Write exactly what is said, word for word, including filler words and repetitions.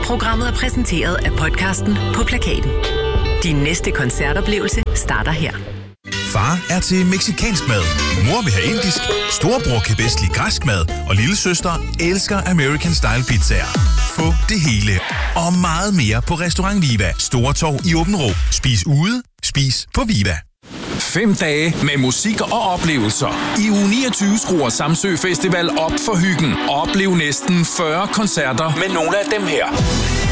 Programmet er præsenteret af podcasten På Plakaten. Din næste koncertoplevelse starter her. Far er til mexicansk mad, mor vil have indisk, storebror kan bedst lide græsk mad, og lillesøster elsker American Style pizzaer. Få det hele og meget mere på Restaurant Viva, Store Torv i Åbenrå. Spis ude, spis på Viva. Fem dage med musik og oplevelser. I uge niogtyve skruer Samsø Festival op for hyggen. Oplev næsten fyrre koncerter med nogle af dem her.